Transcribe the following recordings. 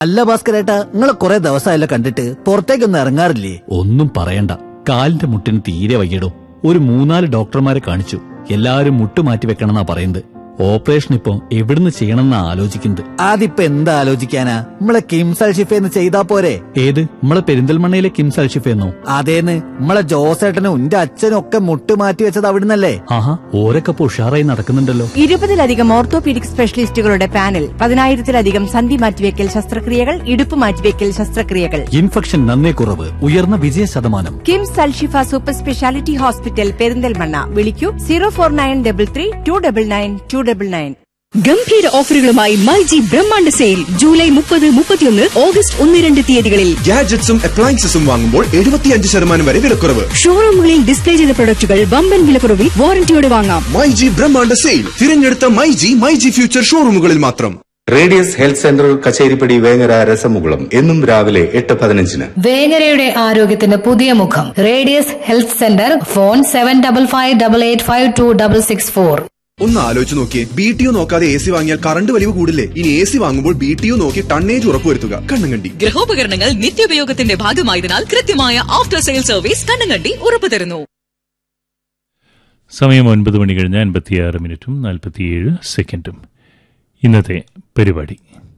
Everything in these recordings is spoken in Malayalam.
അല്ല ഭാസ്കരേട്ടാ, നിങ്ങളെ കുറെ ദിവസമായല്ലോ കണ്ടിട്ട്, പുറത്തേക്കൊന്നും ഇറങ്ങാറില്ലേ? ഒന്നും പറയണ്ട, കാലിന്റെ മുട്ടിന് തീരെ വയ്യടോ. ഒരു 3-4 ഡോക്ടർമാരെ കാണിച്ചു. എല്ലാരും മുട്ട് മാറ്റി വെക്കണമെന്നാ പറയുന്നത്. ഓപ്പറേഷൻ ഇപ്പൊ എവിടുന്ന് ചെയ്യണമെന്നാ ആലോചിക്കുന്നത്. അതിപ്പോ എന്താ ആലോചിക്കാനാ, നമ്മളെ കിംസ് അൽഷിഫേന്ന് ചെയ്താ പോരെ? ഏത്, നമ്മളെ പെരിന്തൽമണ്ണയിലെ കിംസ് അൽഷിഫെന്നോ? അതേന്ന്, നമ്മളെ ജോസേട്ടനും എന്റെ അച്ഛനും ഒക്കെ മുട്ട് മാറ്റി വെച്ചത് അവിടുന്നല്ലേ? ആഹാ, ഓരൊക്കെ ഉഷാറായി നടക്കുന്നുണ്ടല്ലോ. 20-ലധികം ഓർത്തോപീഡിക് സ്പെഷ്യലിസ്റ്റുകളുടെ പാനൽ, 10,000-ലധികം സന്ധി മാറ്റിവെക്കൽ ശസ്ത്രക്രിയകൾ, ഇടുപ്പ് മാറ്റിവെക്കൽ ശസ്ത്രക്രിയകൾ. ഇൻഫെക്ഷൻ നന്നേ കുറവ്, ഉയർന്ന വിജയ ശതമാനം. KIMS Alshifa super speciality hospital, Perinthalmanna. വിളിക്കൂ 0493399299. ഗംഭീര ഓഫറുകളുമായി മൈജി ബ്രഹ്മാണ്ഡ സെയിൽ ജൂലൈ 30, 31, ഓഗസ്റ്റ് 1-2 തീയതികളിൽ. ഗാഡ്ജറ്റ്സും അപ്ലയൻസസും വാങ്ങുമ്പോൾ 75% വരെ വിലക്കുറവ്. ഷോറൂമുകളിൽ ഡിസ്പ്ലേ ചെയ്ത പ്രൊഡക്റ്റുകൾ വമ്പൻ വിലക്കുറവിൽ വാറന്റിയോടെ വാങ്ങാം. മൈജി ബ്രഹ്മാണ്ഡ സെയിൽ തിരഞ്ഞെടുത്ത മൈജി ഫ്യൂച്ചർ ഷോറൂമുകളിൽ മാത്രം. Radius health centre, Kacheripadi, Vengara, രസമുകുളം. എന്നും രാവിലെ 8:15. വേങ്ങരയുടെ ആരോഗ്യത്തിന് പുതിയ മുഖം. Radius health centre. ഫോൺ 755588526664. ഒന്ന് ആലോചിച്ച് നോക്കിയേ, BTO നോക്കാതെ AC വാങ്ങിയാൽ കറണ്ട് വലിവ് കൂടില്ലേ? ഇനി AC വാങ്ങുമ്പോൾ BTO നോക്കി ടണ്ണേജ് ഉറപ്പുവരുത്തുക. കണ്ണങ്കണ്ടി ഗൃഹോപകരണങ്ങൾ നിത്യോപയോഗത്തിന്റെ ഭാഗമായതിനാൽ കൃത്യമായ ആഫ്റ്റർ സെയിൽ സർവീസ് കണ്ണങ്കണ്ടി ഉറപ്പു തരുന്നു. സമയം 9:56:47. ഇന്നത്തെ പരിപാടി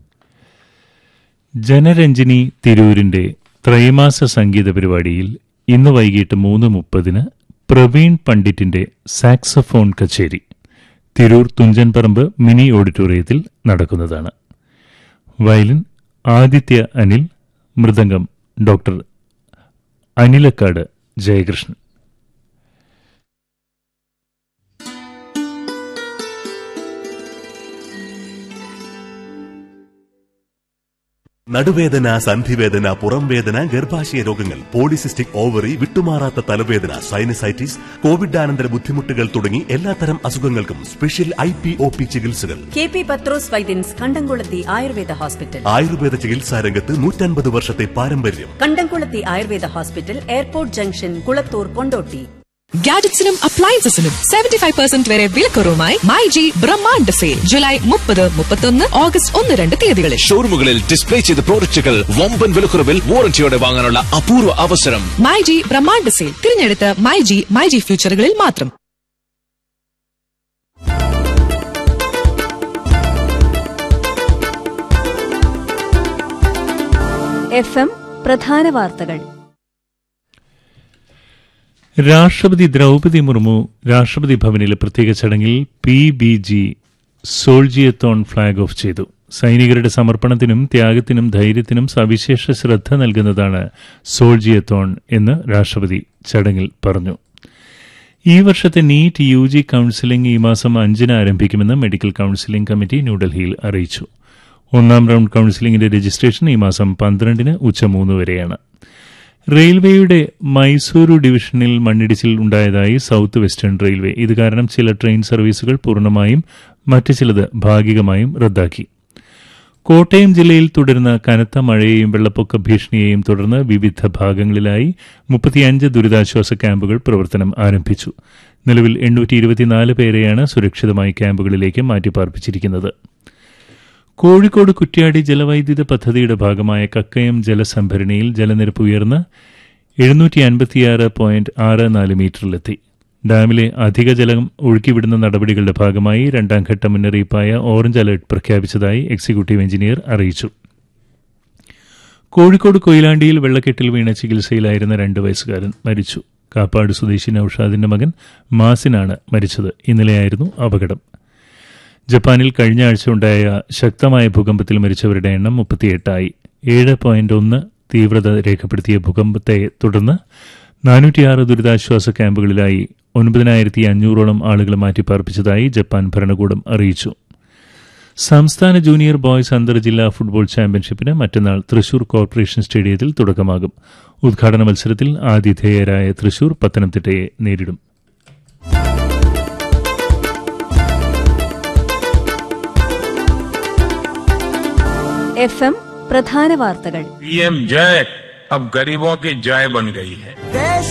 ജനരഞ്ജിനി തിരൂരിന്റെ ത്രൈമാസ സംഗീത പരിപാടിയിൽ ഇന്ന് വൈകിട്ട് 3:30 പ്രവീൺ പണ്ഡിറ്റിന്റെ സാക്സഫോൺ കച്ചേരി തിരൂർ തുഞ്ചൻപറമ്പ് മിനി ഓഡിറ്റോറിയത്തിൽ നടക്കുന്നതാണ്. Violin Aditya Anil, mridangam doctor Anilakkad Jayakrishnan. നടുവേദന, സന്ധിവേദന, പുറംവേദന, ഗർഭാശയ രോഗങ്ങൾ, പോളിസിസ്റ്റിക് ഓവറി, വിട്ടുമാറാത്ത തലവേദന, സൈനസൈറ്റിസ്, കോവിഡാനന്തര ബുദ്ധിമുട്ടുകൾ തുടങ്ങി എല്ലാത്തരം അസുഖങ്ങൾക്കും സ്പെഷ്യൽ IPOP ചികിത്സകൾ. KP പത്രോസ് വൈദ്യൻസ്, കണ്ടംകുളത്തി ആയുർവേദ ഹോസ്പിറ്റൽ. ആയുർവേദ ചികിത്സാ രംഗത്ത് 150 വർഷത്തെ പാരമ്പര്യം. കണ്ടംകുളത്തി Ayurveda hospital, airport junction, Kulathur, Kondotty. ഗാഡറ്റ്സിനും അപ്ലയൻസസിനും 75% വരെ വിലക്കുറവുമായി മൈജി ബ്രഹ്മാണ്ഡ സെയിൽ ജൂലൈ 30, 31, ഓഗസ്റ്റ് 1-2 തീയതികളിൽ. ഷോറൂമുകളിൽ ഡിസ്പ്ലേ ചെയ്ത പ്രോഡക്റ്റുകൾ വമ്പൻ വിലക്കുറവിൽ വാറന്റിയോടെ വാങ്ങാനുള്ള അപൂർവ അവസരം. മൈജി ബ്രഹ്മാണ്ഡ സെയിൽ തിരഞ്ഞെടുത്ത മൈജി ഫ്യൂച്ചറുകളിൽ മാത്രം. FM പ്രധാന വാർത്തകൾ. രാഷ്ട്രപതി ദ്രൗപദി മുർമു രാഷ്ട്രപതി ഭവനിലെ പ്രത്യേക ചടങ്ങിൽ PBG സോൾജിയത്തോൺ ഫ്ളാഗ് ഓഫ് ചെയ്തു. സൈനികരുടെ സമർപ്പണത്തിനും ത്യാഗത്തിനും ധൈര്യത്തിനും സവിശേഷ ശ്രദ്ധ നൽകുന്നതാണ് സോൾജിയത്തോൺ എന്ന് രാഷ്ട്രപതി ചടങ്ങിൽ പറഞ്ഞു. ഈ വർഷത്തെ NEET UG കൌൺസിലിംഗ് ഈ മാസം 5-ന് ആരംഭിക്കുമെന്ന് മെഡിക്കൽ കൌൺസിലിംഗ് കമ്മിറ്റി ന്യൂഡൽഹിയിൽ അറിയിച്ചു. 1ാം റൌണ്ട് കൌൺസിലിംഗിന്റെ രജിസ്ട്രേഷൻ ഈ മാസം 12-ന് ഉച്ച 3 വരെയാണ്. റെയിൽവേയുടെ മൈസൂരു ഡിവിഷനിൽ മണ്ണിടിച്ചിൽ ഉണ്ടായതായി സൌത്ത് വെസ്റ്റേൺ റെയിൽവേ. ഇത് കാരണം ചില ട്രെയിൻ സർവീസുകൾ പൂർണ്ണമായും മറ്റു ചിലത് ഭാഗികമായും റദ്ദാക്കി. കോട്ടയം ജില്ലയിൽ തുടരുന്ന കനത്ത മഴയെയും വെള്ളപ്പൊക്ക ഭീഷണിയെയും തുടർന്ന് വിവിധ ഭാഗങ്ങളിലായി 35 ദുരിതാശ്വാസ ക്യാമ്പുകൾ പ്രവർത്തനം ആരംഭിച്ചു. നിലവിൽ 824 പേരെയാണ് സുരക്ഷിതമായി ക്യാമ്പുകളിലേക്ക് മാറ്റിപ്പാർപ്പിച്ചിരിക്കുന്നത്. കോഴിക്കോട് കുറ്റ്യാടി ജലവൈദ്യുത പദ്ധതിയുടെ ഭാഗമായ കക്കയം ജലസംഭരണിയിൽ ജലനിരപ്പ് ഉയർന്ന് 756.64 മീറ്ററിലെത്തി. ഡാമിലെ അധിക ജലം ഒഴുക്കിവിടുന്ന നടപടികളുടെ ഭാഗമായി 2ാം ഘട്ട മുന്നറിയിപ്പായ ഓറഞ്ച് അലർട്ട് പ്രഖ്യാപിച്ചതായി എക്സിക്യൂട്ടീവ് എഞ്ചിനീയർ അറിയിച്ചു. കോഴിക്കോട് കൊയിലാണ്ടിയിൽ വെള്ളക്കെട്ടിൽ വീണ ചികിത്സയിലായിരുന്ന 2 വയസ്സുകാരൻ മരിച്ചു. കാപ്പാട് സ്വദേശി നൌഷാദിന്റെ മകൻ മാസിനാണ് മരിച്ചത്. ഇന്നലെയായിരുന്നു അപകടം. ജപ്പാനിൽ കഴിഞ്ഞ ആഴ്ച ഉണ്ടായ ശക്തമായ ഭൂകമ്പത്തിൽ മരിച്ചവരുടെ എണ്ണം 38ആയി. 7.1 തീവ്രത രേഖപ്പെടുത്തിയ ഭൂകമ്പത്തെ തുടർന്ന് 406 ദുരിതാശ്വാസ ക്യാമ്പുകളിലായി 9500ഓളം ആളുകളെ മാറ്റിപ്പാർപ്പിച്ചതായി ജപ്പാൻ ഭരണകൂടം അറിയിച്ചു. സംസ്ഥാന ജൂനിയർ ബോയ്സ് അന്തർജില്ലാ ഫുട്ബോൾ ചാമ്പ്യൻഷിപ്പിന് മറ്റന്നാൾ തൃശൂർ കോർപ്പറേഷൻ സ്റ്റേഡിയത്തിൽ തുടക്കമാകും. ഉദ്ഘാടന മത്സരത്തിൽ ആതിഥേയരായ തൃശൂർ പത്തനംതിട്ടയെ നേരിടും. FM പ്രധാന വാർത്തകൾ. PM जय अब गरीबों की जय बन गई है.